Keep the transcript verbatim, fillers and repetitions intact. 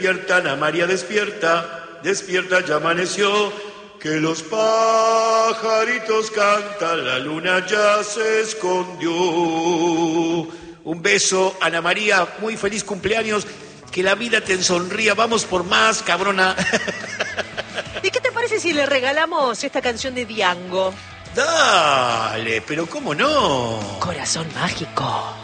despierta, Ana María, despierta, despierta, ya amaneció, que los pajaritos cantan, la luna ya se escondió. Un beso, Ana María, muy feliz cumpleaños, que la vida te sonría, vamos por más, cabrona. ¿Y qué te parece si le regalamos esta canción de Diango? Dale, pero ¿cómo no? Corazón mágico.